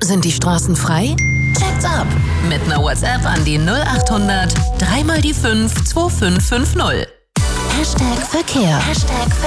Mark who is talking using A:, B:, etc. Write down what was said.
A: Sind die Straßen frei? Checkt's ab! Mit einer WhatsApp an die 0800 3 mal die 5 2550. Verkehr.